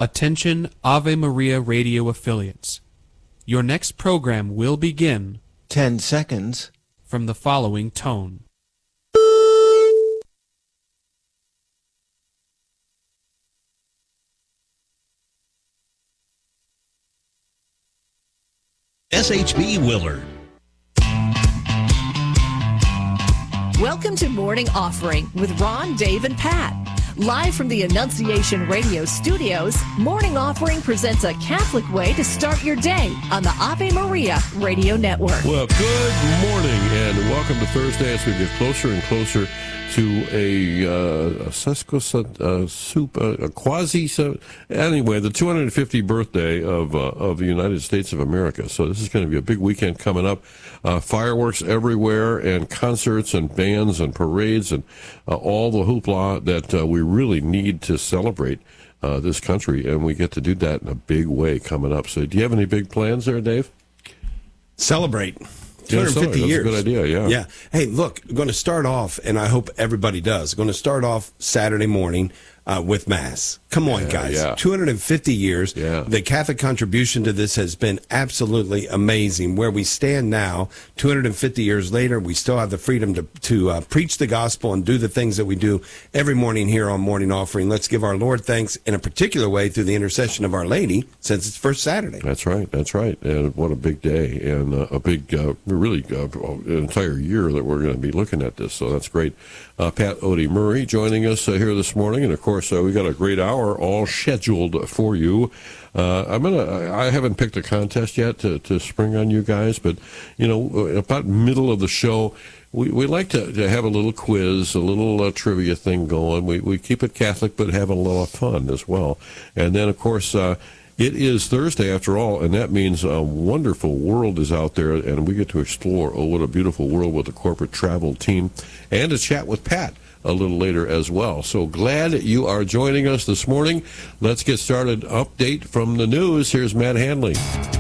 Attention Ave Maria radio affiliates. Your next program will begin 10 seconds from the following tone. SHB Willard. Welcome to Morning Offering with Ron, Dave, and Pat. Live from the Annunciation Radio studios, Morning Offering presents a Catholic way to start your day on the Ave Maria Radio Network. Well, good morning and welcome to Thursday as we get closer and closer to a anyway, the 250th birthday of the United States of America. So this is going to be a big weekend coming up. Fireworks everywhere and concerts and bands and parades and all the hoopla that we really need to celebrate this country, and we get to do that in a big way coming up. So do you have any big plans there, Dave? Celebrate. 250 years. That's a good idea, yeah. Yeah. Hey, look, I'm going to start off, and I hope everybody does. I'm going to start off Saturday morning with Mass. Come on, guys. Yeah. 250 years. Yeah. The Catholic contribution to this has been absolutely amazing. Where we stand now, 250 years later, we still have the freedom to preach the gospel and do the things that we do every morning here on Morning Offering. Let's give our Lord thanks in a particular way through the intercession of Our Lady, since it's first Saturday. That's right. That's right. And what a big day, and a big, really, an entire year that we're going to be looking at this. So that's great. Pat Odie Murray joining us here this morning, and of course we got a great hour all scheduled for you. I haven't picked a contest yet to spring on you guys, but about middle of the show we like to have a little quiz, a little trivia thing going. We keep it Catholic, but have a lot of fun as well. And then of course it is Thursday after all, and that means a wonderful world is out there, and we get to explore, what a beautiful world with the corporate travel team, and to chat with Pat a little later as well. So glad you are joining us this morning. Let's get started. Update from the news. Here's Matt Handley.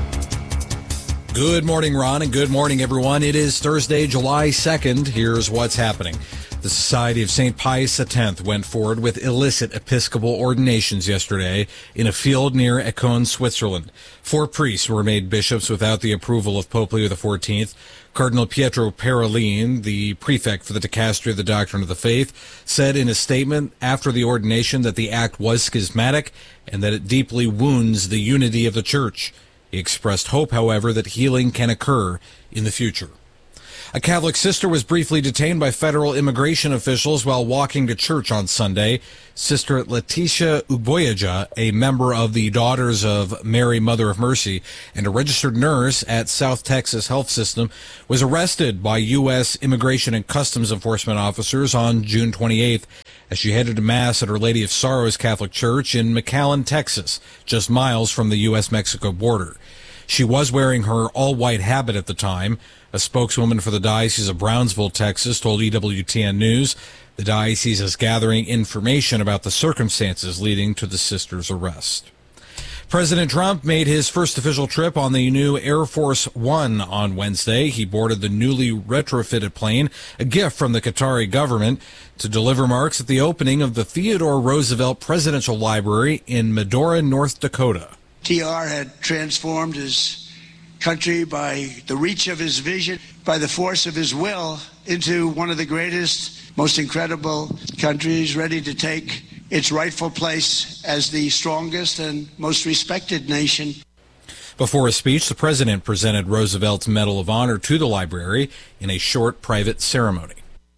Good morning, Ron, and good morning, everyone. It is Thursday, July 2nd. Here's what's happening. The Society of St. Pius X went forward with illicit Episcopal ordinations yesterday in a field near Econ, Switzerland. 4 priests were made bishops without the approval of Pope Leo XIV. Cardinal Pietro Parolin, the prefect for the Dicastery of the Doctrine of the Faith, said in a statement after the ordination that the act was schismatic and that it deeply wounds the unity of the Church. He expressed hope, however, that healing can occur in the future. A Catholic sister was briefly detained by federal immigration officials while walking to church on Sunday. Sister Leticia Uboyaja, a member of the Daughters of Mary, Mother of Mercy, and a registered nurse at South Texas Health System, was arrested by U.S. Immigration and Customs Enforcement officers on June 28th as she headed to Mass at Our Lady of Sorrows Catholic Church in McAllen, Texas, just miles from the U.S.-Mexico border. She was wearing her all-white habit at the time. A spokeswoman for the Diocese of Brownsville, Texas, told EWTN News the diocese is gathering information about the circumstances leading to the sister's arrest. President Trump made his first official trip on the new Air Force One on Wednesday. He boarded the newly retrofitted plane, a gift from the Qatari government, to deliver remarks at the opening of the Theodore Roosevelt Presidential Library in Medora, North Dakota. TR had transformed his country by the reach of his vision, by the force of his will, into one of the greatest, most incredible countries, ready to take its rightful place as the strongest and most respected nation. Before his speech, the president presented Roosevelt's Medal of Honor to the library in a short private ceremony.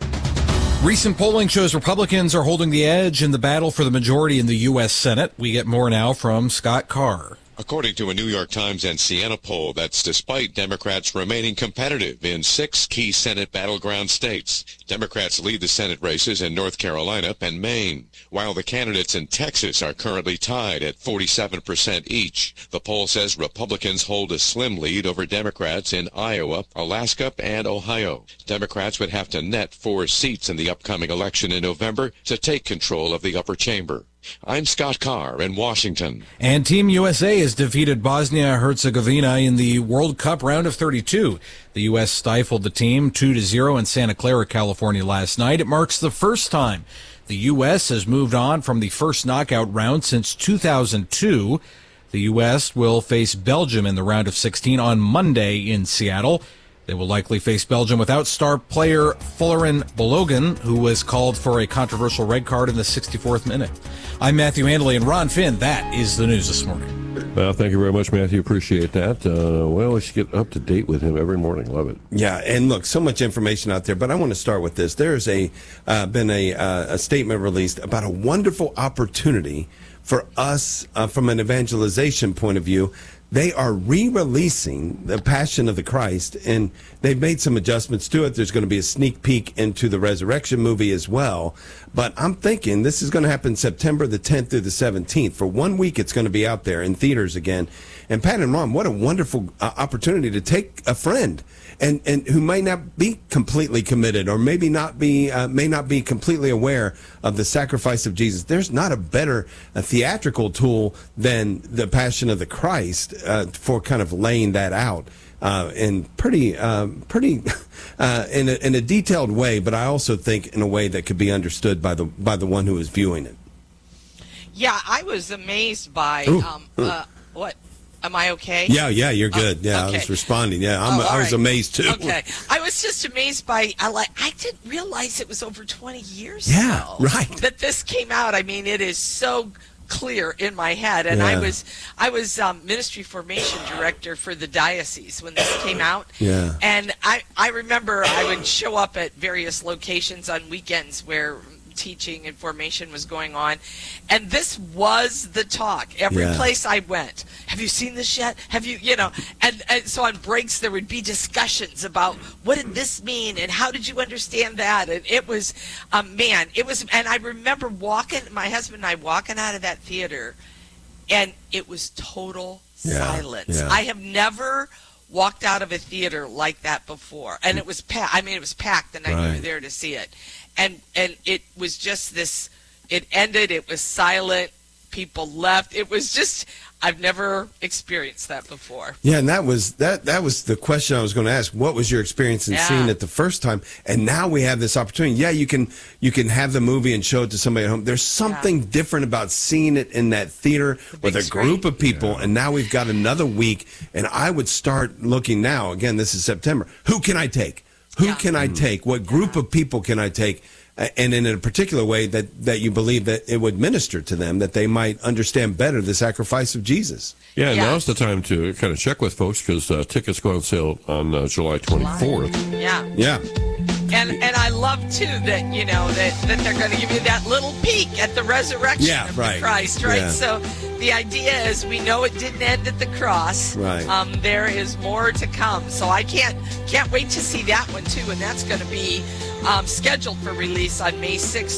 Recent polling shows Republicans are holding the edge in the battle for the majority in the U.S. Senate. We get more now from Scott Carr. According to a New York Times and Siena poll, that's despite Democrats remaining competitive in 6 key Senate battleground states. Democrats lead the Senate races in North Carolina and Maine, while the candidates in Texas are currently tied at 47% each. The poll says Republicans hold a slim lead over Democrats in Iowa, Alaska, and Ohio. Democrats would have to net 4 seats in the upcoming election in November to take control of the upper chamber. I'm Scott Carr in Washington. And Team USA has defeated Bosnia-Herzegovina in the World Cup round of 32. The U.S. stifled the team 2-0 in Santa Clara, California last night. It marks the first time The U.S. has moved on from the first knockout round since 2002. The U.S. will face Belgium in the round of 16 on Monday in Seattle. They will likely face Belgium without star player Folarin Balogun, who was called for a controversial red card in the 64th minute. I'm Matthew Andley and Ron Finn. That is the news this morning. Well, thank you very much, Matthew. Appreciate that. We should get up to date with him every morning. Love it. Yeah, and look, so much information out there, but I want to start with this. There's been a statement released about a wonderful opportunity for us from an evangelization point of view. They are re-releasing The Passion of the Christ, and they've made some adjustments to it. There's going to be a sneak peek into the Resurrection movie as well. But I'm thinking this is going to happen September the 10th through the 17th. For 1 week, it's going to be out there in theaters again. And Pat and Ron, what a wonderful opportunity to take a friend and who may not be completely committed or maybe not be may not be completely aware of the sacrifice of Jesus. There's not a better theatrical tool than The Passion of the Christ for kind of laying that out in pretty in a detailed way, but I also think in a way that could be understood by the one who is viewing it. Yeah, I was amazed by what. Am I okay? Yeah, you're good. Yeah, okay. I was responding. Yeah, I was amazed too. Okay, I was just amazed by. I didn't realize it was over 20 years ago. Right. That this came out. I mean, it is so clear in my head. And I was ministry formation director for the diocese when this came out. Yeah. And I remember I would show up at various locations on weekends where teaching and formation was going on, and this was the talk every place I went. Have you seen this yet? Have you, and so on breaks there would be discussions about what did this mean and how did you understand that, and it was and I remember my husband and I walking out of that theater, and it was total silence. I have never walked out of a theater like that before, and it was packed. I mean, it was packed the night we were there to see it. And it was just this, it ended, it was silent, people left. It was just, I've never experienced that before. Yeah, and that was the question I was going to ask. What was your experience in seeing it the first time? And now we have this opportunity. Yeah, you can have the movie and show it to somebody at home. There's something different about seeing it in that theater with a group of people, and now we've got another week, and I would start looking now. Again, this is September. Who can I take? Who can I take? What group of people can I take? And in a particular way that you believe that it would minister to them, that they might understand better the sacrifice of Jesus. Yeah, now's the time to kind of check with folks because tickets go on sale on July 24th. Yeah. And I love, too, that, that they're going to give you that little peek at the resurrection of the Christ, right? Yeah. So the idea is we know it didn't end at the cross. Right. There is more to come. So I can't wait to see that one, too, and that's going to be scheduled for release on May 6,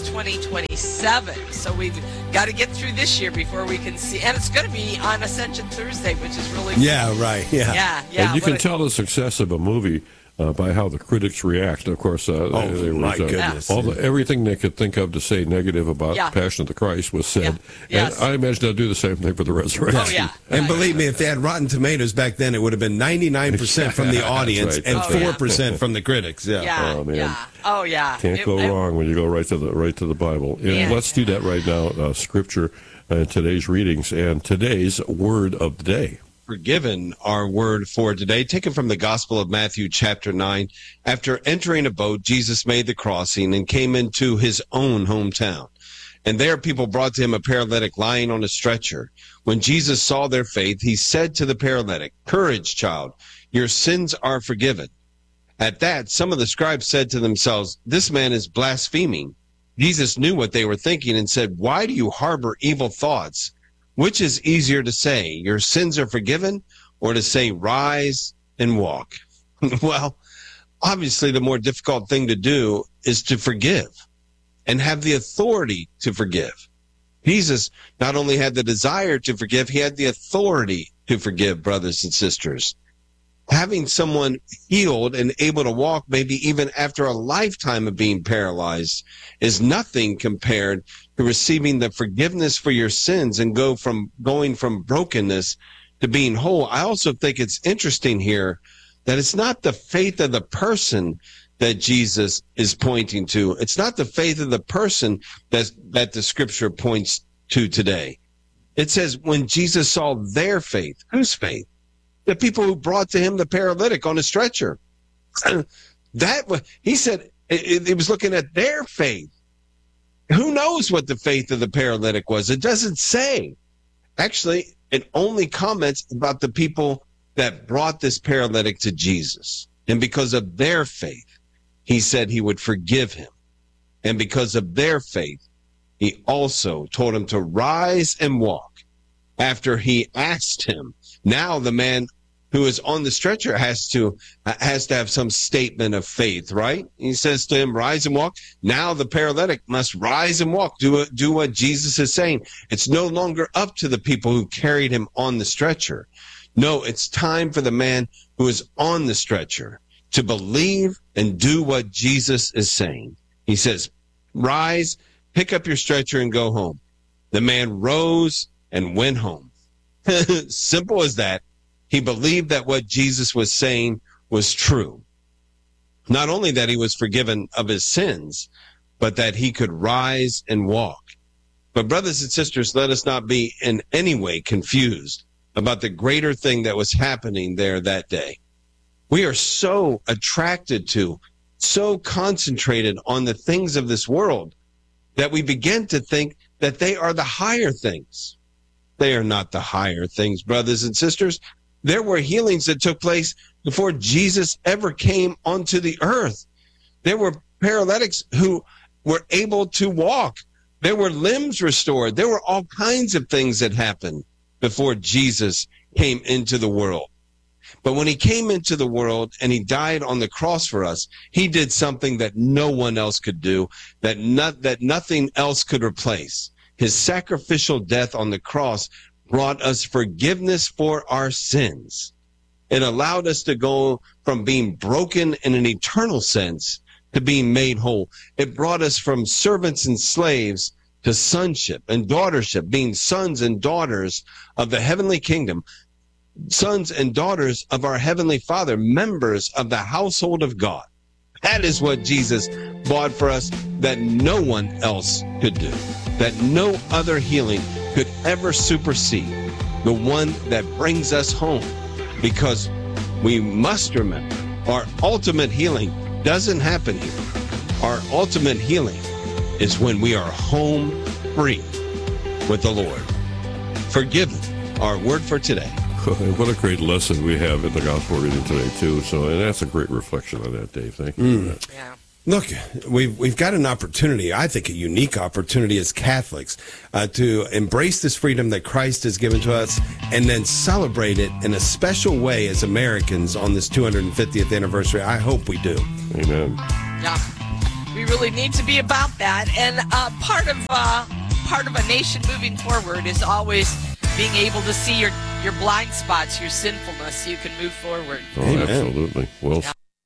2027. So we've got to get through this year before we can see. And it's going to be on Ascension Thursday, which is really cool. Yeah, right. Yeah. And you can tell the success of a movie by how the critics react. Of course, goodness. Everything they could think of to say negative about Passion of the Christ was said. Yeah. And I imagine they'll do the same thing for the resurrection. Oh, yeah. And believe me, if they had Rotten Tomatoes back then, it would have been 99% from the audience and 4% from the critics. Yeah. Oh, man. Yeah. Oh, yeah. Can't go wrong when you go right to the Bible. And let's do that right now. Scripture and today's readings and today's word of the day. Forgiven, our word for today, taken from the Gospel of Matthew, chapter 9. After entering a boat, Jesus made the crossing and came into his own hometown. And there people brought to him a paralytic lying on a stretcher. When Jesus saw their faith, he said to the paralytic, "Courage, child, your sins are forgiven." At that, some of the scribes said to themselves, "This man is blaspheming." Jesus knew what they were thinking and said, "Why do you harbor evil thoughts? Which is easier to say, your sins are forgiven, or to say, rise and walk?" Well, obviously the more difficult thing to do is to forgive and have the authority to forgive. Jesus not only had the desire to forgive, he had the authority to forgive, brothers and sisters. Having someone healed and able to walk, maybe even after a lifetime of being paralyzed, is nothing compared to receiving the forgiveness for your sins and going from brokenness to being whole. I also think it's interesting here that it's not the faith of the person that Jesus is pointing to. It's not the faith of the person that the scripture points to today. It says when Jesus saw their faith. Whose faith? The people who brought to him the paralytic on a stretcher. He said it was looking at their faith. Who knows what the faith of the paralytic was? It doesn't say. Actually, it only comments about the people that brought this paralytic to Jesus. And because of their faith, he said he would forgive him. And because of their faith, he also told him to rise and walk. After he asked him, now the man who is on the stretcher has to have some statement of faith, right? He says to him, rise and walk. Now the paralytic must rise and walk. Do what Jesus is saying. It's no longer up to the people who carried him on the stretcher. No, it's time for the man who is on the stretcher to believe and do what Jesus is saying. He says, rise, pick up your stretcher and go home. The man rose and went home. Simple as that. He believed that what Jesus was saying was true. Not only that he was forgiven of his sins, but that he could rise and walk. But brothers and sisters, let us not be in any way confused about the greater thing that was happening there that day. We are so attracted to, so concentrated on the things of this world that we begin to think that they are the higher things. They are not the higher things, brothers and sisters. There were healings that took place before Jesus ever came onto the earth. There were paralytics who were able to walk. There were limbs restored. There were all kinds of things that happened before Jesus came into the world. But when he came into the world and he died on the cross for us, he did something that no one else could do, that nothing else could replace. His sacrificial death on the cross brought us forgiveness for our sins. It allowed us to go from being broken in an eternal sense to being made whole. It brought us from servants and slaves to sonship and daughtership, being sons and daughters of the heavenly kingdom, sons and daughters of our heavenly Father, members of the household of God. That is what Jesus bought for us that no one else could do, that no other healing could ever supersede, the one that brings us home. Because we must remember, our ultimate healing doesn't happen here. Our ultimate healing is when we are home free with the Lord. Forgiven, our word for today. What a great lesson we have in the gospel reading today, too. So, and that's a great reflection on that, Dave. Thank you for that. Yeah. Look, we've got an opportunity, I think a unique opportunity as Catholics, to embrace this freedom that Christ has given to us and then celebrate it in a special way as Americans on this 250th anniversary. I hope we do. Amen. Yeah. We really need to be about that. And part of a nation moving forward is always being able to see your blind spots, your sinfulness, so you can move forward. Oh, absolutely. Well,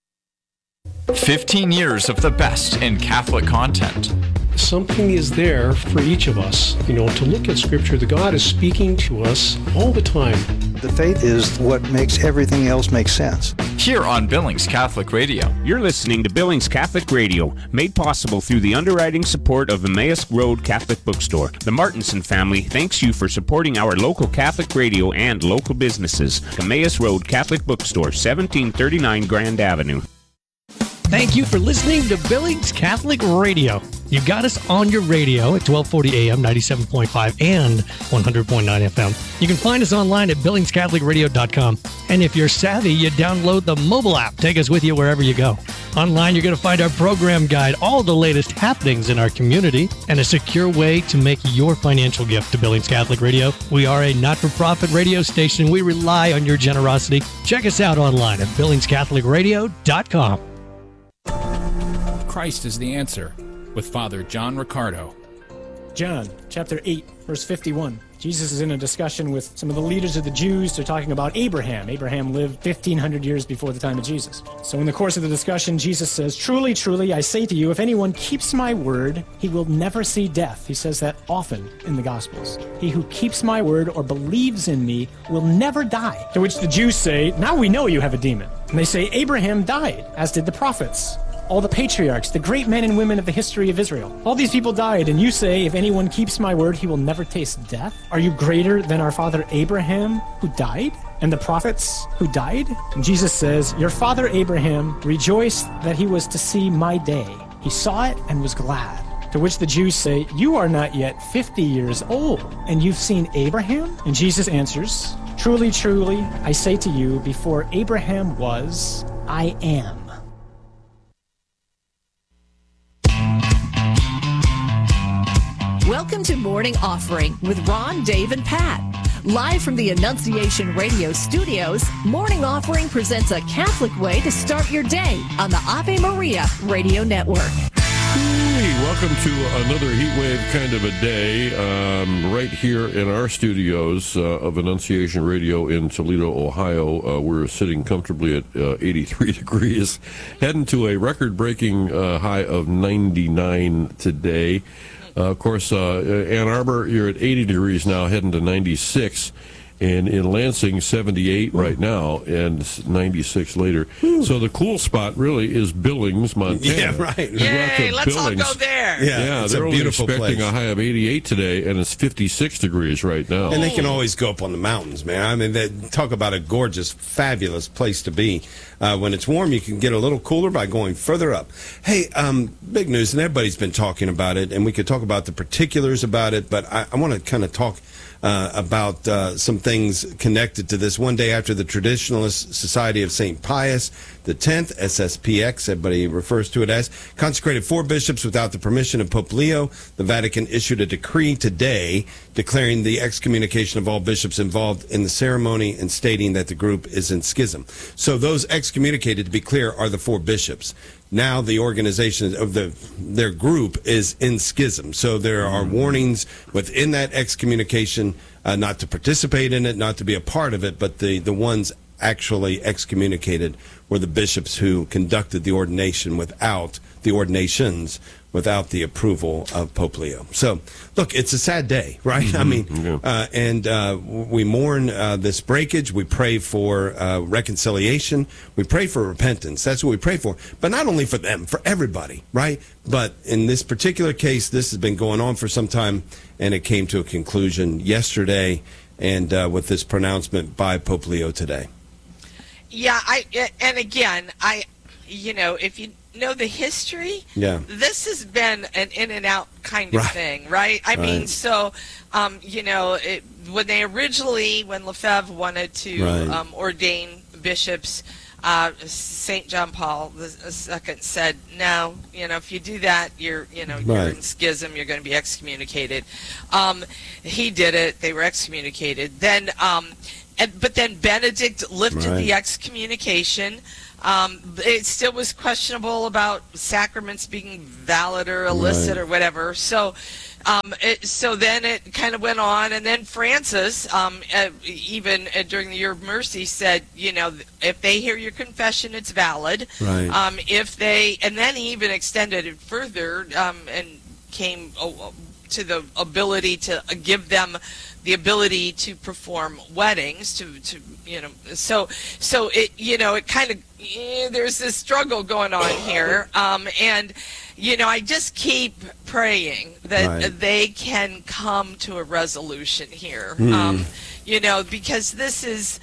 15 years of the best in Catholic content. Something is there for each of us, to look at Scripture. The God is speaking to us all the time. The faith is what makes everything else make sense. Here on Billings Catholic Radio. You're listening to Billings Catholic Radio, made possible through the underwriting support of Emmaus Road Catholic Bookstore. The Martinson family thanks you for supporting our local Catholic radio and local businesses. Emmaus Road Catholic Bookstore, 1739 Grand Avenue. Thank you for listening to Billings Catholic Radio. You got us on your radio at 1240 AM, 97.5 and 100.9 FM. You can find us online at billingscatholicradio.com. And if you're savvy, you download the mobile app. Take us with you wherever you go. Online, you're going to find our program guide, all the latest happenings in our community, and a secure way to make your financial gift to Billings Catholic Radio. We are a not-for-profit radio station. We rely on your generosity. Check us out online at billingscatholicradio.com. Christ is the answer, with Father John Riccardo. John, chapter 8, verse 51. Jesus is in a discussion with some of the leaders of the Jews. They're talking about Abraham. Abraham lived 1,500 years before the time of Jesus. So in the course of the discussion, Jesus says, "Truly, truly, I say to you, if anyone keeps my word, he will never see death." He says that often in the Gospels. "He who keeps my word or believes in me will never die." To which the Jews say, "Now we know you have a demon." And they say, "Abraham died, as did the prophets. all the patriarchs, the great men and women of the history of Israel. All these people died, and you say, if anyone keeps my word, he will never taste death? Are you greater than our father Abraham, who died? And the prophets who died? And Jesus says, your father Abraham rejoiced that he was to see my day. He saw it and was glad. To which the Jews say, you are not yet 50 years old, and you've seen Abraham? And Jesus answers, truly, truly, I say to you, before Abraham was, I am. Welcome to Morning Offering with Ron, Dave, and Pat. Live from the Annunciation Radio studios, Morning Offering presents a Catholic way to start your day on the Ave Maria Radio Network. Hey, welcome to another heat wave kind of a day right here in our studios of Annunciation Radio in Toledo, Ohio. We're sitting comfortably at 83 degrees, heading to a record-breaking high of 99 today. Of course, Ann Arbor, you're at 80 degrees now, heading to 96. And in Lansing, 78 right now, and 96 later. So the cool spot really is Billings, Montana. Yeah, right. Yay, let's all go there. Yeah, it's they're a only beautiful expecting place. a high of 88 today, and it's 56 degrees right now. And they can always go up on the mountains, man. I mean, talk about a gorgeous, fabulous place to be. When it's warm, you can get a little cooler by going further up. Hey, big news, and everybody's been talking about it, and we could talk about the particulars about it, but I want to kind of talk about some things connected to this. One day after the Traditionalist Society of St. Pius X, SSPX, everybody refers to it as, consecrated 4 bishops without the permission of Pope Leo, the Vatican issued a decree today declaring the excommunication of all bishops involved in the ceremony and stating that the group is in schism. So those excommunicated, to be clear, are the 4 bishops. Now the organization of their group is in schism. So there are warnings within that excommunication not to participate in it, not to be a part of it, but the ones actually excommunicated were the bishops who conducted the ordinations without the approval of Pope Leo. So, look, it's a sad day, right? Mm-hmm. I mean, we mourn this breakage. We pray for reconciliation. We pray for repentance. That's what we pray for. But not only for them, for everybody, right? But in this particular case, this has been going on for some time, and it came to a conclusion yesterday, and with this pronouncement by Pope Leo today. Yeah, if you know the history, this has been an in and out kind of thing, right? I mean, so, when Lefebvre wanted to ordain bishops, St. John Paul II said, no, if you do that, you're in schism, you're going to be excommunicated. He did it, they were excommunicated. Then, but then Benedict lifted the excommunication. It still was questionable about sacraments being valid or illicit or whatever. So, so then it kind of went on, and then Francis, even during the Year of Mercy, said, if they hear your confession, it's valid. Right. And then he even extended it further and came to the ability to give them the ability to perform weddings, so it, it kind of, there's this struggle going on here, and, I just keep praying that they can come to a resolution here, because this is,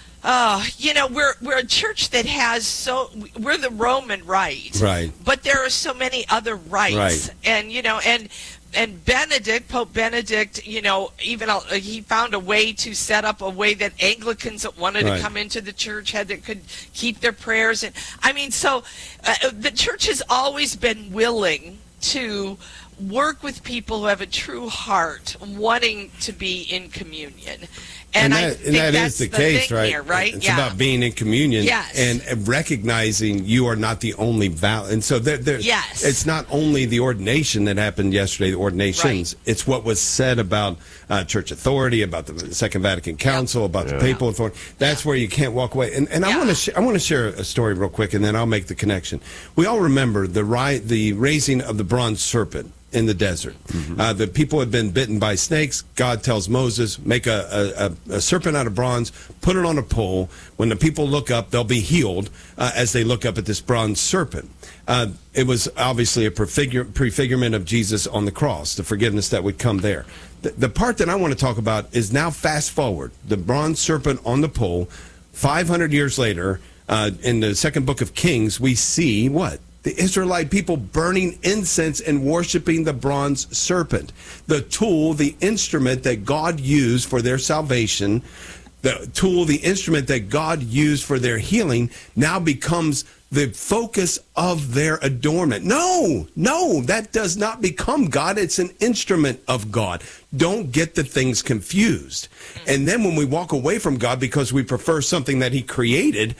we're a church that has we're the Roman rite, but there are so many other rites, and, and Pope Benedict, even he found a way to set up a way that Anglicans that wanted to come into the church could keep their prayers. And I mean, so the church has always been willing to work with people who have a true heart, wanting to be in communion. And I think that's the case, right? It's about being in communion and recognizing you are not the only valid. And so it's not only the ordination that happened yesterday, the ordinations. It's what was said about church authority, about the Second Vatican Council, about the papal authority. That's where you can't walk away. And I want to share a story real quick, and then I'll make the connection. We all remember the raising of the bronze serpent in the desert. The people had been bitten by snakes. God tells Moses, make a serpent out of bronze, put it on a pole. When the people look up, they'll be healed as they look up at this bronze serpent. It was obviously a prefigurement of Jesus on the cross, the forgiveness that would come there. The part that I want to talk about is now fast forward. The bronze serpent on the pole, 500 years later, in the second book of Kings, we see what? The Israelite people burning incense and worshiping the bronze serpent. The tool, the instrument that God used for their salvation, the tool, the instrument that God used for their healing, now becomes the focus of their adornment. No, that does not become God. It's an instrument of God. Don't get the things confused. And then when we walk away from God because we prefer something that he created,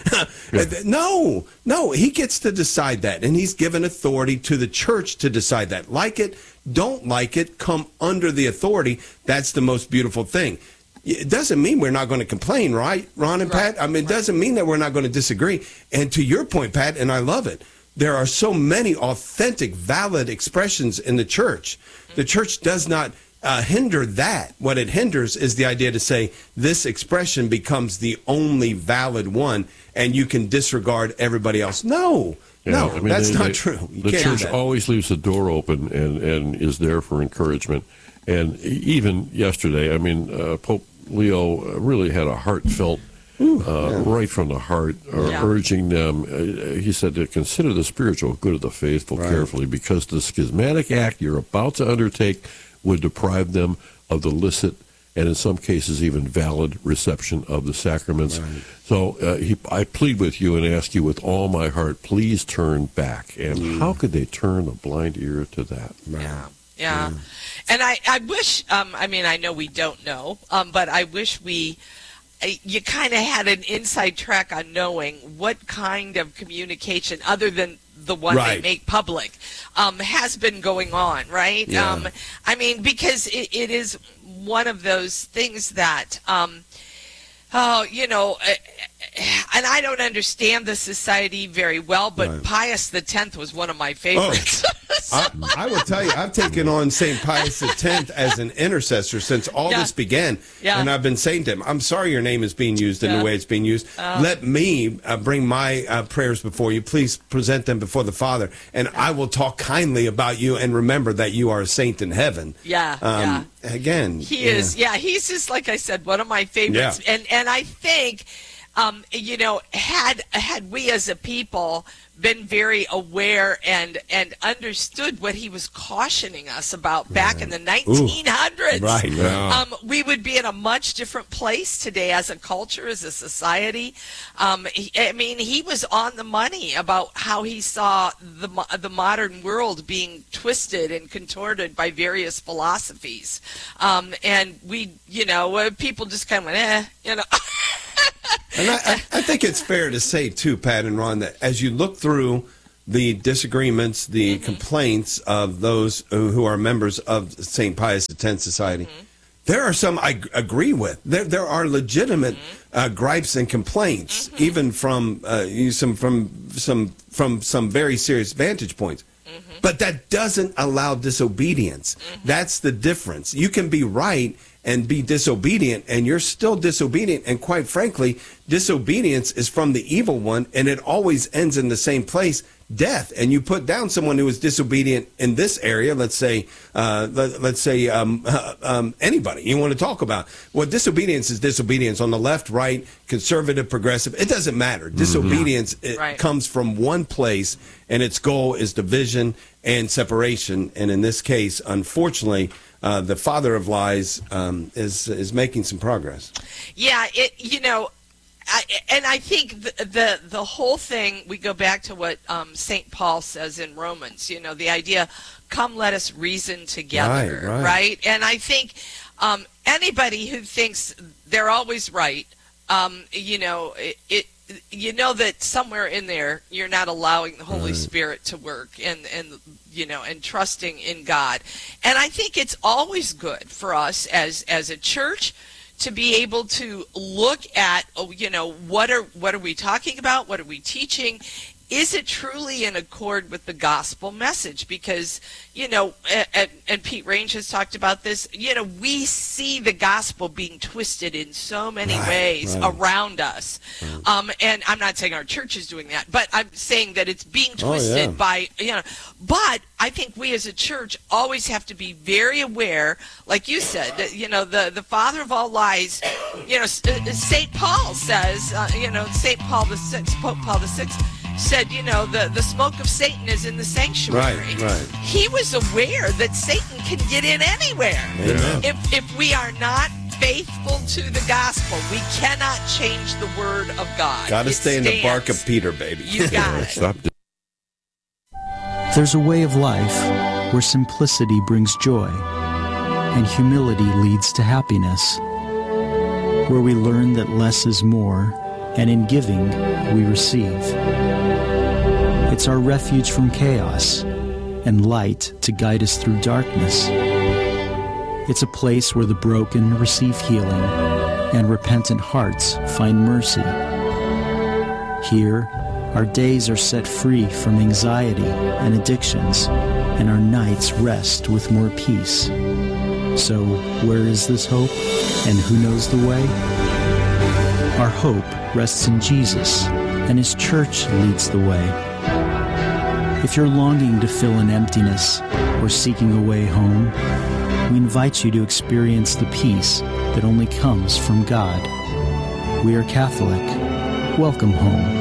no, he gets to decide that. And he's given authority to the church to decide that. Like it, don't like it, come under the authority. That's the most beautiful thing. It doesn't mean we're not going to complain, right, Ron and Pat? I mean, it doesn't mean that we're not going to disagree. And to your point, Pat, and I love it, there are so many authentic, valid expressions in the church. The church does not hinder that. What it hinders is the idea to say this expression becomes the only valid one, and you can disregard everybody else. No, I mean, that's not true. The church always leaves the door open and is there for encouragement. And even yesterday, I mean, Pope Leo really had a heartfelt, right from the heart, urging them. He said to consider the spiritual good of the faithful carefully, because the schismatic act you're about to undertake would deprive them of the licit and in some cases even valid reception of the sacraments. So I plead with you and ask you with all my heart, please turn back. And how could they turn a blind ear to that? Yeah. And I wish, I mean, I know we don't know, but I wish you kind of had an inside track on knowing what kind of communication, other than the one they make public, has been going on, right? Yeah. I mean, because it is one of those things that, and I don't understand the society very well, but Pius X was one of my favorites. I will tell you, I've taken on St. Pius X as an intercessor since all this began. And I've been saying to him, I'm sorry your name is being used in the way it's being used. Let me bring my prayers before you. Please present them before the Father. And I will talk kindly about you and remember that you are a saint in heaven. Again. He is. He's just, like I said, one of my favorites. And I think, had we as a people been very aware and understood what he was cautioning us about back in the 1900s, we would be in a much different place today as a culture, as a society. He was on the money about how he saw the modern world being twisted and contorted by various philosophies. And we, people just kind of went, And I think it's fair to say, too, Pat and Ron, that as you look through the disagreements, the complaints of those who are members of St. Pius X Society, there are some I agree with. There are legitimate gripes and complaints, even from some very serious vantage points. But that doesn't allow disobedience. That's the difference. You can be right and be disobedient, and you're still disobedient. And quite frankly, disobedience is from the evil one, and it always ends in the same place, death. And you put down someone who is disobedient in this area, let's say anybody you want to talk about. Well, disobedience is disobedience on the left, right, conservative, progressive. It doesn't matter. Disobedience comes from one place, and its goal is division and separation. And in this case, unfortunately, the father of lies is making some progress. Yeah, I think the whole thing, we go back to what St. Paul says in Romans, the idea, come let us reason together, right? And I think anybody who thinks they're always right, that somewhere in there you're not allowing the Holy Spirit to work and trusting in God. And I think it's always good for us as a church to be able to look at, what are we talking about? What are we teaching? is it truly in accord with the gospel message? Because, and Pete Range has talked about this, we see the gospel being twisted in so many ways around us. And I'm not saying our church is doing that, but I'm saying that it's being twisted by, but I think we as a church always have to be very aware, like you said, that, the father of all lies, St. Paul says, St. Paul VI, Pope Paul VI, said, the smoke of Satan is in the sanctuary. Right. He was aware that Satan can get in anywhere. If we are not faithful to the gospel, we cannot change the word of God. Got to stay in the bark of Peter, baby. You got it. Stop. There's a way of life where simplicity brings joy and humility leads to happiness, where we learn that less is more, and in giving, we receive. It's our refuge from chaos and light to guide us through darkness. It's a place where the broken receive healing and repentant hearts find mercy. Here, our days are set free from anxiety and addictions, and our nights rest with more peace. So, where is this hope, and who knows the way? Our hope rests in Jesus, and His church leads the way. If you're longing to fill an emptiness or seeking a way home, we invite you to experience the peace that only comes from God. We are Catholic. Welcome home.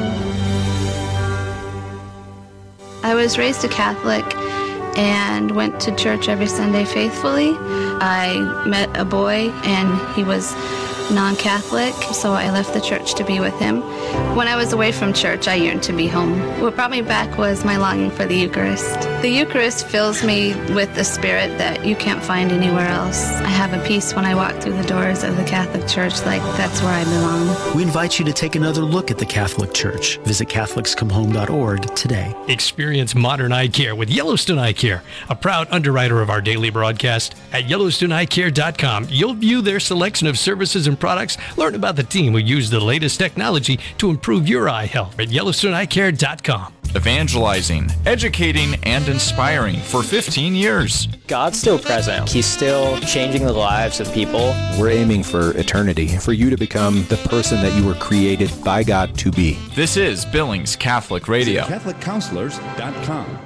I was raised a Catholic and went to church every Sunday faithfully. I met a boy and he was non-Catholic, so I left the church to be with him. When I was away from church, I yearned to be home. What brought me back was my longing for the Eucharist. The Eucharist fills me with the spirit that you can't find anywhere else. I have a peace when I walk through the doors of the Catholic Church, like that's where I belong. We invite you to take another look at the Catholic Church. Visit CatholicsComeHome.org today. Experience modern eye care with Yellowstone Eye Care, a proud underwriter of our daily broadcast. At YellowstoneEyeCare.com, you'll view their selection of services and products, learn about the team who use the latest technology to improve your eye health at YellowstoneEyeCare.com. Evangelizing, educating, and inspiring for 15 years. God's still present. He's still changing the lives of people. We're aiming for eternity, for you to become the person that you were created by God to be. This is Billings Catholic Radio. CatholicCounselors.com.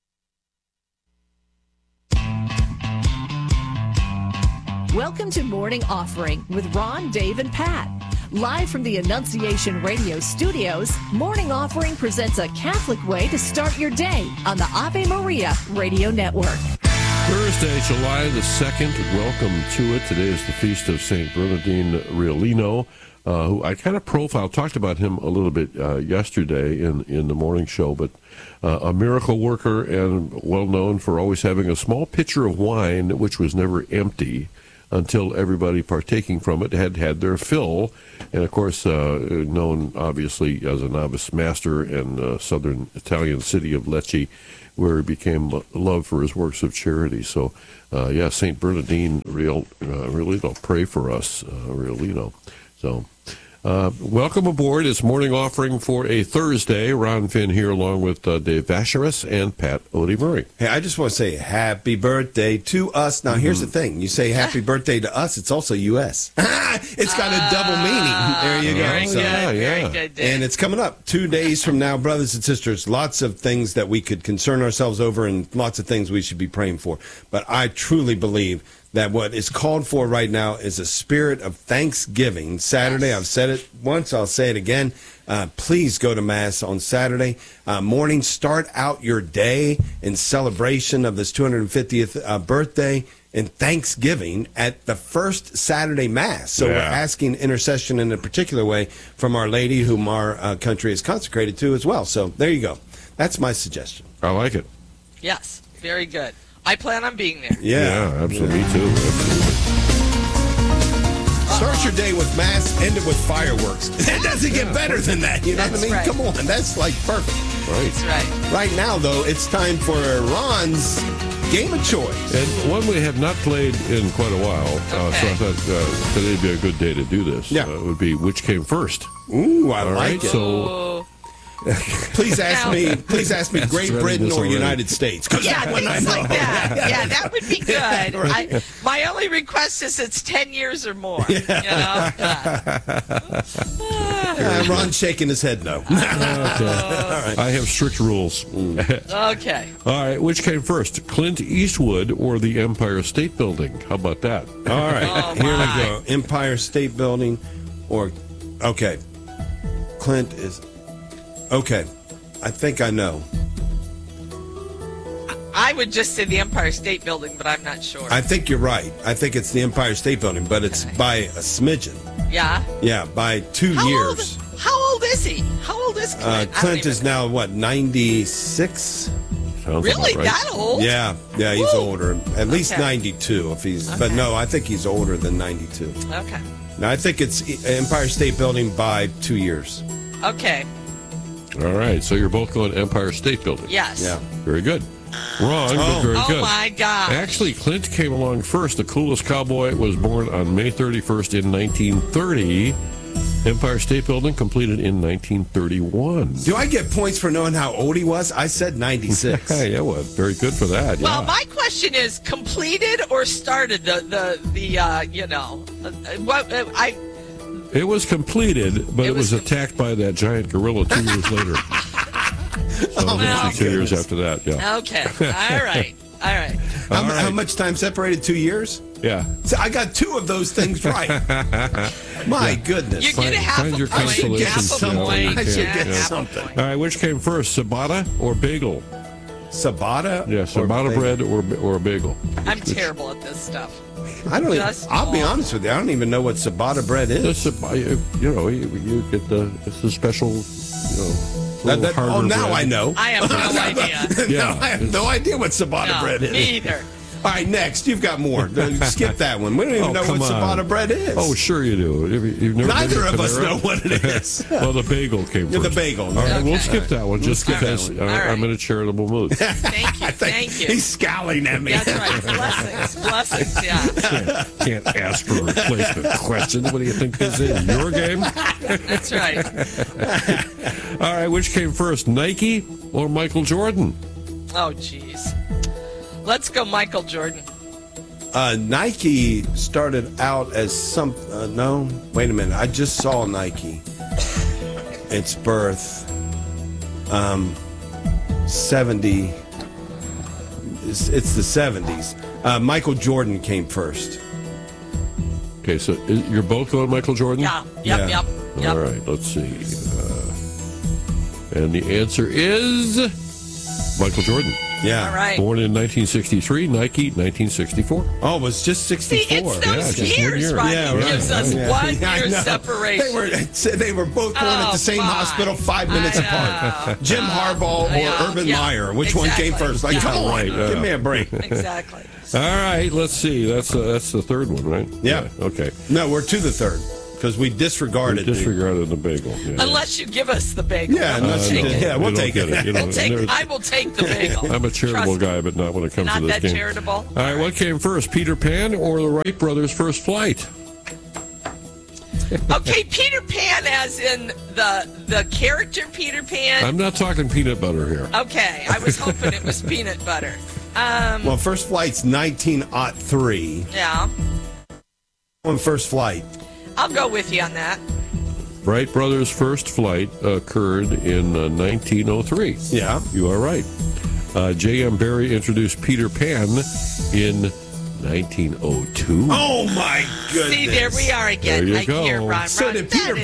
Welcome to Morning Offering with Ron, Dave, and Pat. Live from the Annunciation Radio studios, Morning Offering presents a Catholic way to start your day on the Ave Maria Radio Network. Thursday, July the 2nd. Welcome to it. Today is the feast of St. Bernardine Riolino, who I kind of talked about him a little bit yesterday in the morning show, but a miracle worker and well known for always having a small pitcher of wine, which was never empty until everybody partaking from it had their fill. And, of course, known, obviously, as a novice master in southern Italian city of Lecce, where he became loved for his works of charity. So, St. Bernardine Riolino, pray for us, Riolino. So, welcome aboard. It's Morning Offering for a Thursday. Ron Finn here along with Dave Vacheris and Pat Odie Murray. Hey, I just want to say happy birthday to us. Now, here's the thing. You say happy birthday to us, it's also U.S. It's got a double meaning. There you go. Very good. Very good, Dave. And it's coming up 2 days from now, brothers and sisters. Lots of things that we could concern ourselves over and lots of things we should be praying for. But I truly believe that what is called for right now is a spirit of thanksgiving. Saturday, I've said it once, I'll say it again. Please go to Mass on Saturday morning. Start out your day in celebration of this 250th birthday and Thanksgiving at the first Saturday Mass. So we're asking intercession in a particular way from Our Lady, whom our country is consecrated to as well. So there you go. That's my suggestion. I like it. Yes, very good. I plan on being there. Yeah, absolutely. Me too. Absolutely. Start your day with Mass, end it with fireworks. It doesn't get better than that. You know what I mean? Right. Come on. That's like perfect. Right. That's right. Right now, though, it's time for Ron's Game of Choice. And one we have not played in quite a while, so I thought today would be a good day to do this. Yeah. It would be Which Came First. Ooh, I All like right, it. So Please ask me Great Britain or United States. Yeah, things like that. Yeah, that would be good. My only request is it's 10 years or more. You know? Ron's shaking his head no. Okay. All right. I have strict rules. Okay. All right, which came first, Clint Eastwood or the Empire State Building? How about that? All right, here we go. Empire State Building or, okay. Clint is, okay. I think I know. I would just say the Empire State Building, but I'm not sure. I think you're right. I think it's the Empire State Building, but it's by a smidgen. Yeah? Yeah, by 2 years. How old is he? How old is Clint? Clint is now, what, 96? Sounds really? about right. That old? Yeah, he's older. At least 92 if he's, but no, I think he's older than 92. Okay. No, I think it's Empire State Building by 2 years. Okay. All right, so you're both going Empire State Building. Yes. Yeah. Very good. Wrong, but very good. Oh, my gosh. Actually, Clint came along first. The Coolest Cowboy was born on May 31st in 1930. Empire State Building completed in 1931. Do I get points for knowing how old he was? I said 96. Yeah, well, very good for that. Well, yeah. my question is completed or started It was completed, but it was attacked by that giant gorilla 2 years later. So Oh, 2 years after that, yeah. Okay. All right. How much time separated? 2 years? Yeah. So I got 2 of those things right. My goodness. You get a half Find a your point. constellations. I should get Yeah. something. All right, which came first, ciabatta or bagel? Ciabatta? Yeah, ciabatta bread or a bagel. I'm terrible at this stuff. I don't even, I'll be honest with you. I don't even know what ciabatta bread is. You get it's the special, now I know. I have no idea. No, I have no idea what ciabatta bread is. Me either. All right, next. You've got more. Skip that one. We don't even know what ciabatta bread is. Oh, sure you do. You've never Neither been to of us Panera? know what it is. Well, the bagel came first. Yeah, the bagel. All right, we'll Okay. skip that one just We'll skip because that one. All right. I'm in a charitable mood. Thank you. He's scowling at me. That's right. Blessings, yeah. Can't ask for a replacement question. What do you think this is? Your game? That's right. All right, which came first, Nike or Michael Jordan? Oh, jeez. Let's go Michael Jordan. Nike started out as no, wait a minute. I just saw Nike. Its birth, 70. It's the 70s. Michael Jordan came first. Okay, so you're both going Michael Jordan? Yeah. Yep. All right, let's see. And the answer is Michael Jordan. Yeah. All right. Born in 1963, Nike 1964. Oh, it was just 64. See, it's those just 1 years, year. Ronnie. Yeah, It right. gives us Yeah. 1 I year know. separation. They were both born at the same hospital 5 minutes apart. Jim Harbaugh or Urban Meyer. Which one came first? Like, come on, give me a break. Exactly. All right, let's see. That's the third one, right? Yeah. Okay. No, we're to the third because we disregarded the bagel. Yeah. Unless you give us the bagel. Yeah, unless you did. Yeah, we'll You don't take get it. You know, I will take the bagel. I'm a charitable Trust guy, but not when it comes Not to this that game. charitable. All right, what came first, Peter Pan or the Wright brothers' first flight? Okay, Peter Pan as in the character Peter Pan. I'm not talking peanut butter here. Okay, I was hoping it was peanut butter. Well, first flight's 1903. Yeah, On first flight. I'll go with you on that. Wright brothers' first flight occurred in 1903. Yeah. You are right. J.M. Barrie introduced Peter Pan in 1902. Oh my goodness! See, there we are again. There you I go. hear Ron. So Ron, did Peter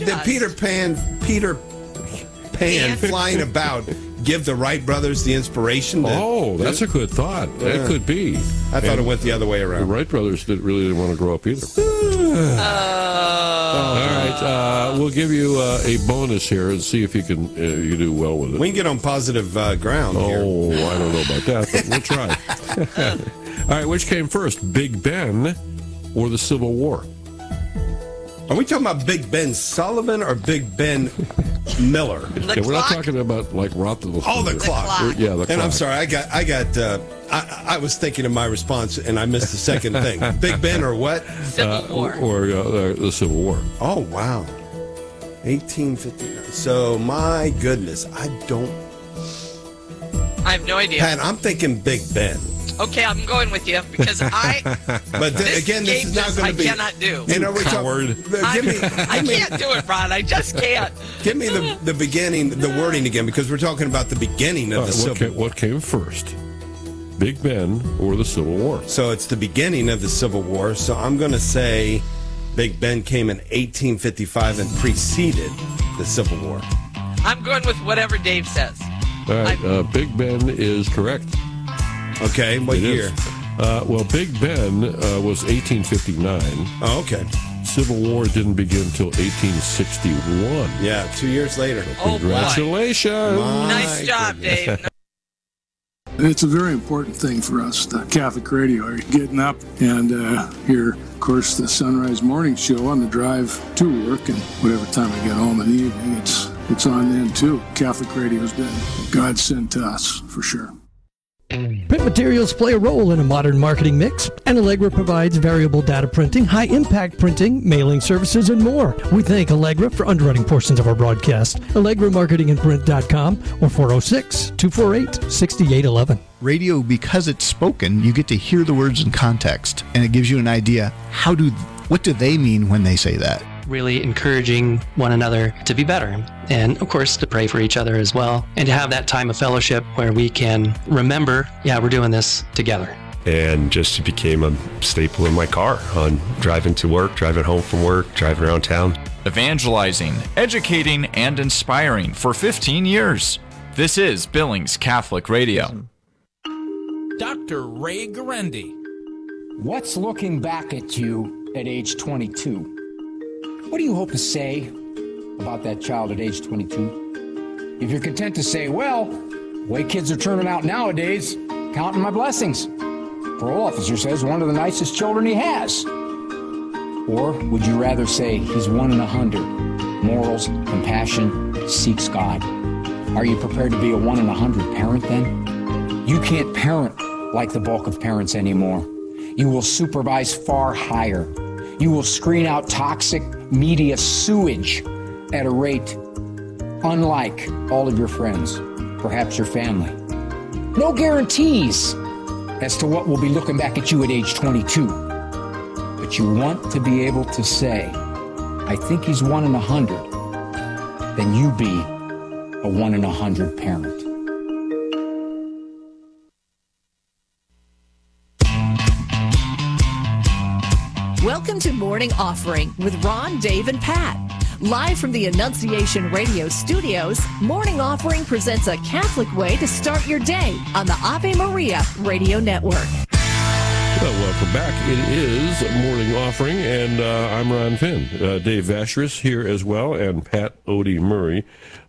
Pan flying about give the Wright brothers the inspiration? That's a good thought. That could be. I thought it went the other way The around. Wright brothers didn't want to grow up either. All right, we'll give you a bonus here and see if you can you do well with it. We can get on positive ground here. Oh, I don't know about that, but we'll try. All right, which came first, Big Ben or the Civil War? Are we talking about Big Ben Sullivan or Big Ben Miller? Yeah, we're not talking about like Rothschild. Oh, the clock. Yeah, the clock. And I'm sorry, I was thinking of my response and I missed the second thing. Big Ben or what? Civil War. Or the Civil War. Oh, wow. 1859. So, my goodness, I have no idea. Pat, I'm thinking Big Ben. Okay, I'm going with you because But this is not going to be. I cannot do. And are we Coward. I can't do it, Ron. I just can't. Give me the beginning, the wording again, because we're talking about the beginning of the Civil War. What came first, Big Ben or the Civil War? So it's the beginning of the Civil War. So I'm going to say Big Ben came in 1855 and preceded the Civil War. I'm going with whatever Dave says. All right, Big Ben is correct. Okay, what year? Well, Big Ben was 1859. Oh, okay. Civil War didn't begin until 1861. Yeah, 2 years later. So congratulations. Nice job, Dave. It's a very important thing for us, the Catholic Radio. Getting up and hear, of course, the Sunrise Morning Show on the drive to work, and whatever time I get home in the evening, it's on then too. Catholic Radio's been a godsend to us, for sure. Print materials play a role in a modern marketing mix, and Allegra provides variable data printing, high-impact printing, mailing services, and more. We thank Allegra for underwriting portions of our broadcast. AllegraMarketingandPrint.com or 406-248-6811. Radio, because it's spoken, you get to hear the words in context, and it gives you an idea what do they mean when they say that. Really encouraging one another to be better, and of course to pray for each other as well, and to have that time of fellowship where we can remember, we're doing this together. And just became a staple in my car on driving to work, driving home from work, driving around town. Evangelizing, educating, and inspiring for 15 years. This is Billings Catholic Radio. Dr. Ray Guarendi. What's looking back at you at age 22? What do you hope to say about that child at age 22? If you're content to say, well, the way kids are turning out nowadays, counting my blessings. Parole officer says one of the nicest children he has. Or would you rather say he's 1 in 100? Morals, compassion, seeks God. Are you prepared to be a 1 in 100 parent then? You can't parent like the bulk of parents anymore. You will supervise far higher. You will screen out toxic media sewage at a rate unlike all of your friends, perhaps your family. No guarantees as to what will be looking back at you at age 22. But you want to be able to say, I think he's 1 in 100, then you be a 1 in 100 parent. Welcome to Morning Offering with Ron, Dave, and Pat. Live from the Annunciation Radio studios, Morning Offering presents a Catholic way to start your day on the Ave Maria Radio Network. Well, welcome back. It is Morning Offering, and I'm Ron Finn. Dave Vacherus here as well, and Pat Odie Murray.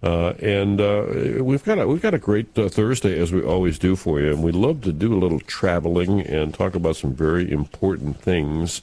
And we've got a great Thursday, as we always do for you, and we'd love to do a little traveling and talk about some very important things.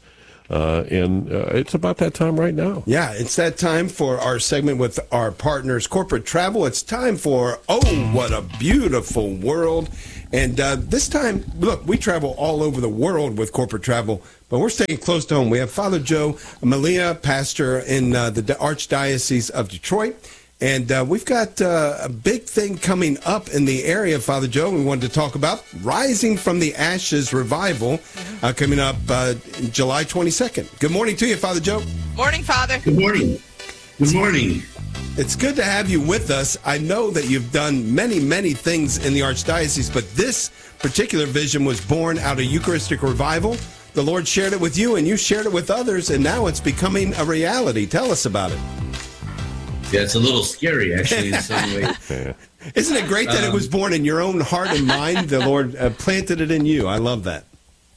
And it's about that time right now. Yeah, it's that time for our segment with our partners, Corporate Travel. It's time for Oh, What a Beautiful World. And this time, look, we travel all over the world with Corporate Travel, but we're staying close to home. We have Father Joe Malia, pastor in the Archdiocese of Detroit. And we've got a big thing coming up in the area, Father Joe. We wanted to talk about Rising from the Ashes Revival coming up July 22nd. Good morning to you, Father Joe. Morning, Father. Good morning. Good morning. It's good to have you with us. I know that you've done many, many things in the Archdiocese, but this particular vision was born out of Eucharistic revival. The Lord shared it with you, and you shared it with others, and now it's becoming a reality. Tell us about it. Yeah, it's a little scary, actually, in some ways. Isn't it great that it was born in your own heart and mind? The Lord planted it in you. I love that.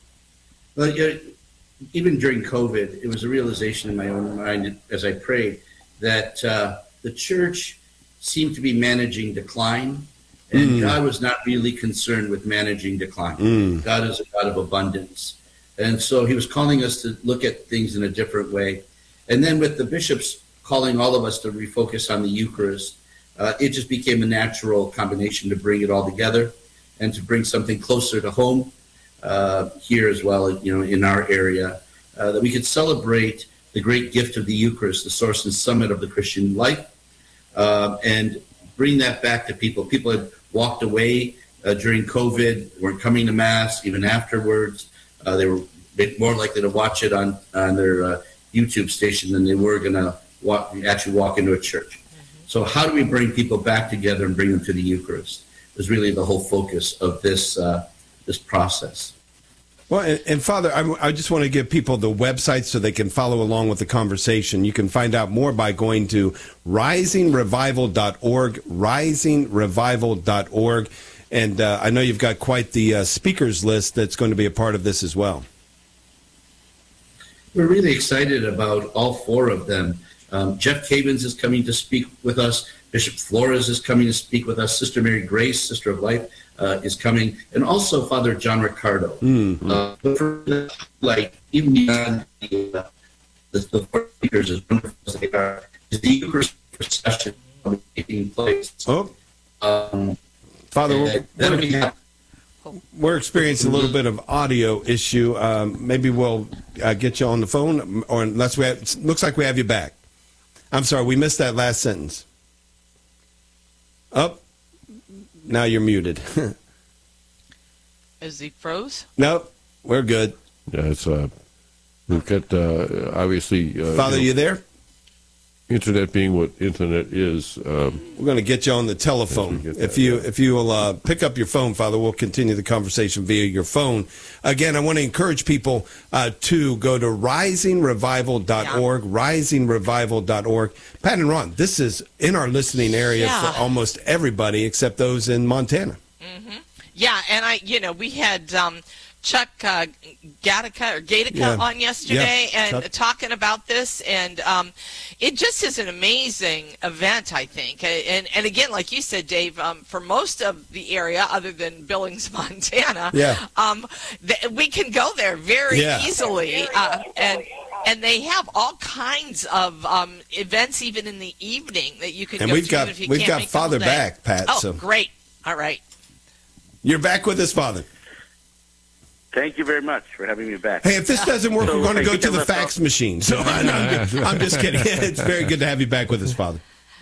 Well, even during COVID, it was a realization in my own mind as I prayed that the church seemed to be managing decline, and God was not really concerned with managing decline. God is a God of abundance. And so he was calling us to look at things in a different way. And then with the bishops calling all of us to refocus on the Eucharist, it just became a natural combination to bring it all together and to bring something closer to home here as well, in our area, that we could celebrate the great gift of the Eucharist, the source and summit of the Christian life, and bring that back to people. People had walked away during COVID, weren't coming to Mass, even afterwards. They were more likely to watch it on their YouTube station than they were going to actually walk into a church. So how do we bring people back together and bring them to the Eucharist is really the whole focus of this process. Well, and Father, I just want to give people the website so they can follow along with the conversation. You can find out more by going to risingrevival.org, risingrevival.org. And I know you've got quite the speakers list that's going to be a part of this as well. We're really excited about all four of them. Jeff Cavins is coming to speak with us. Bishop Flores is coming to speak with us. Sister Mary Grace, Sister of Life, is coming. And also Father John Ricardo. Even beyond the four speakers, as wonderful as they are, is the Eucharist procession taking place. Father, we're experiencing a little bit of audio issue. Maybe we'll get you on the phone, or unless looks like we have you back. I'm sorry, we missed that last sentence. Now you're muted. Is he froze? Nope, we're good. Yeah, it's we've got obviously. Father, you there? Internet being what internet is. We're going to get you on the telephone. If you will pick up your phone, Father, we'll continue the conversation via your phone. Again, I want to encourage people to go to risingrevival.org, risingrevival.org. Pat and Ron, this is in our listening area for almost everybody except those in Montana. Mm-hmm. Yeah, and we had Chuck Gatica on yesterday and talking about this, and it just is an amazing event, I think. And again, like you said, Dave, for most of the area, other than Billings, Montana, we can go there very easily, and they have all kinds of events, even in the evening, that you can go to if you can't we've got Father back, Pat. Oh, so. Great. All right. You're back with us, Father. Thank you very much for having me back. Hey, if this doesn't work, we're going to go to the fax machine. So I'm just kidding. It's very good to have you back with us, Father.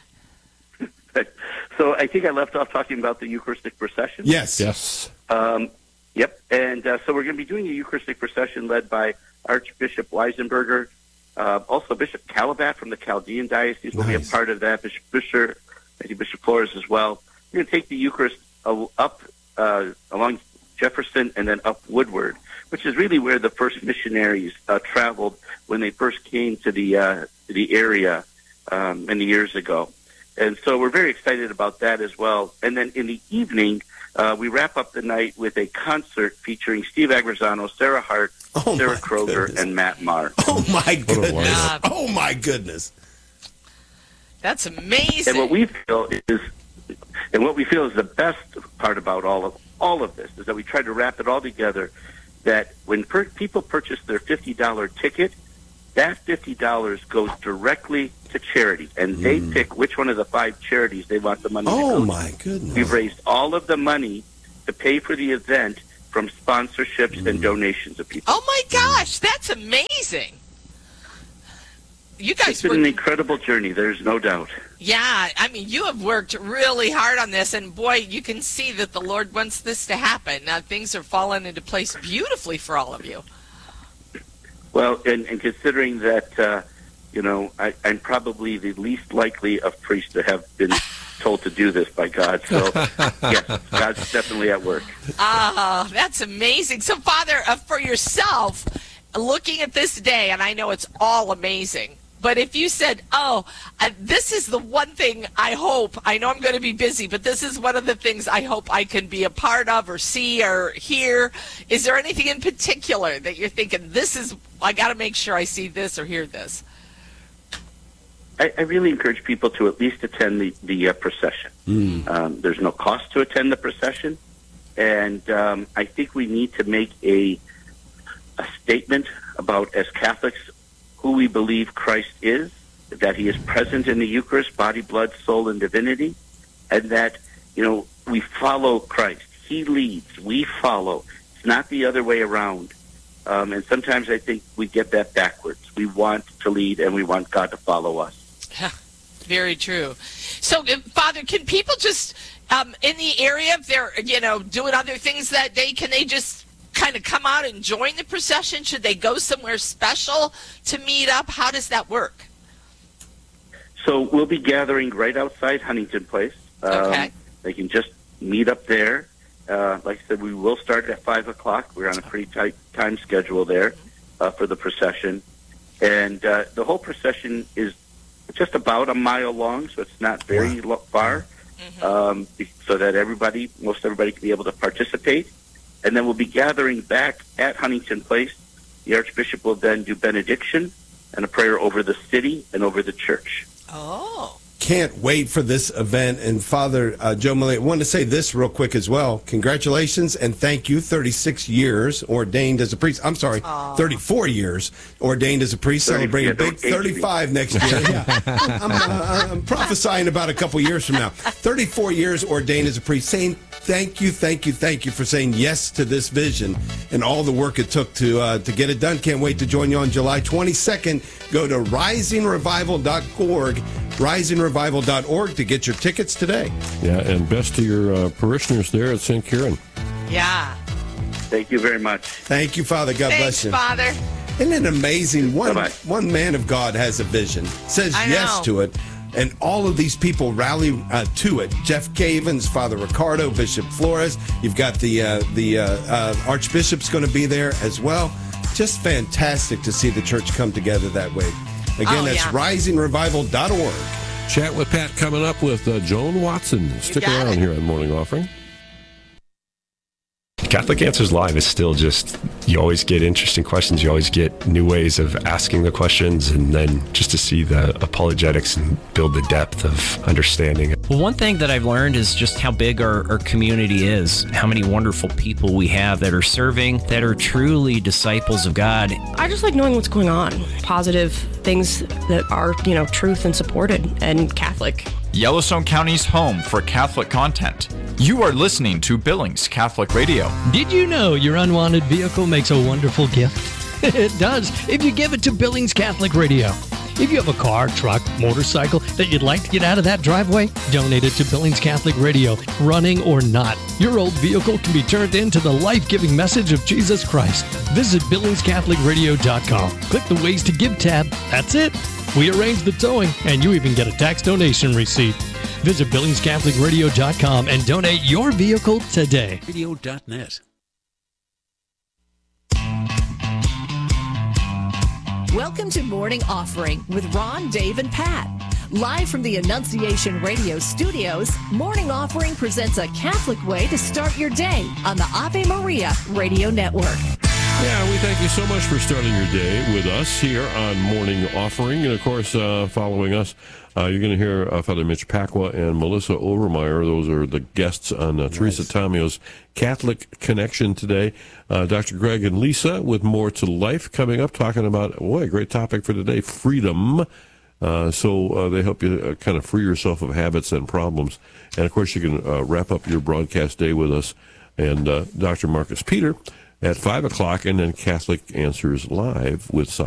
So I think I left off talking about the Eucharistic procession. Yes. Yep. And so we're going to be doing a Eucharistic procession led by Archbishop Weisenberger. Also, Bishop Calabat from the Chaldean Diocese will be a part of that. Bishop Fisher, I think Bishop Flores as well. We're going to take the Eucharist up along Jefferson and then up Woodward, which is really where the first missionaries traveled when they first came to the area many years ago. And so we're very excited about that as well. And then in the evening, we wrap up the night with a concert featuring Steve Agrizzano, Sarah Hart, Sarah Kroger, and Matt Maher. Oh, my goodness. Oh, my goodness. That's amazing. And what we feel is the best part about all of this is that we try to wrap it all together, that when people purchase their $50 ticket, that $50 goes directly to charity, and they pick which one of the 5 charities they want the money to go to. Oh, my goodness. We've raised all of the money to pay for the event from sponsorships and donations of people. Oh, my gosh, that's amazing. You guys It's been an incredible journey, there's no doubt. Yeah, I mean, you have worked really hard on this, and boy, you can see that the Lord wants this to happen. Now, things are falling into place beautifully for all of you. Well, and considering that, I'm probably the least likely of priests to have been told to do this by God. So, yes, God's definitely at work. Oh, that's amazing. So, Father, for yourself, looking at this day, and I know it's all amazing, but if you said, this is the one thing I hope, I know I'm going to be busy, but this is one of the things I hope I can be a part of or see or hear, is there anything in particular that you're thinking, I got to make sure I see this or hear this? I really encourage people to at least attend the procession. There's no cost to attend the procession, and I think we need to make a statement about, as Catholics, who we believe Christ is, that he is present in the Eucharist, body, blood, soul, and divinity, and that, we follow Christ. He leads, we follow. It's not the other way around. And sometimes I think we get that backwards. We want to lead and we want God to follow us. Very true. So, Father, can people just, in the area, if they're, doing other things that day, can they just kind of come out and join the procession? Should they go somewhere special to meet up? How does that work? So we'll be gathering right outside Huntington Place. Okay. They can just meet up there. Like I said, we will start at 5 o'clock. We're on a pretty tight time schedule there for the procession. And the whole procession is just about a mile long, so it's not very far, so that most everybody can be able to participate. And then we'll be gathering back at Huntington Place. The Archbishop will then do benediction and a prayer over the city and over the church. Oh. Can't wait for this event. And Father Joe Millay, I wanted to say this real quick as well. Congratulations and thank you. 36 years ordained as a priest. I'm sorry, 34 years ordained as a priest. Celebrating big 35 next year. Yeah. I'm prophesying about a couple years from now. 34 years ordained as a priest, saying thank you for saying yes to this vision and all the work it took to get it done. Can't wait to join you on July 22nd. Go to risingrevival.org. risingrevival.org to get your tickets today. Yeah, and best to your parishioners there at St. Kieran. Yeah. Thank you very much. Thank you, Father. God bless you. Father. Isn't it amazing? One man of God has a vision, says yes to it, and all of these people rally to it. Jeff Cavins, Father Ricardo, Bishop Flores. You've got the Archbishop's going to be there as well. Just fantastic to see the church come together that way. Again, that's risingrevival.org. Chat with Pat coming up with Joan Watson. Stick around here on Morning Offering. Catholic Answers Live is still just, you always get interesting questions. You always get new ways of asking the questions, and then just to see the apologetics and build the depth of understanding. Well, one thing that I've learned is just how big our community is, how many wonderful people we have that are serving, that are truly disciples of God. I just like knowing what's going on, positive things that are, truth and supported and Catholic. Yellowstone County's home for Catholic content. You are listening to Billings Catholic Radio. Did you know your unwanted vehicle makes a wonderful gift? It does, if you give it to Billings Catholic Radio. If you have a car, truck, motorcycle that you'd like to get out of that driveway, donate it to Billings Catholic Radio, running or not. Your old vehicle can be turned into the life-giving message of Jesus Christ. Visit BillingsCatholicRadio.com. Click the Ways to Give tab. That's it. We arrange the towing, and you even get a tax donation receipt. Visit BillingsCatholicRadio.com and donate your vehicle today. Radio.net. Welcome to Morning Offering with Ron, Dave, and Pat. Live from the Annunciation Radio studios, Morning Offering presents a Catholic way to start your day on the Ave Maria Radio Network. Yeah, we thank you so much for starting your day with us here on Morning Offering. And, of course, following us, you're going to hear Father Mitch Pacwa and Melissa Overmeyer. Those are the guests on Teresa Tomio's Catholic Connection today. Dr. Greg and Lisa with More to Life coming up, talking about, a great topic for today, freedom. So they help you kind of free yourself of habits and problems. And, of course, you can wrap up your broadcast day with us and Dr. Marcus Peter at 5 o'clock, and then Catholic Answers Live with